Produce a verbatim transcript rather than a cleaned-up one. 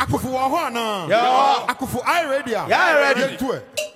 Akufu wa ho ana. Yeah. Akufu I ready. Yeah, ready.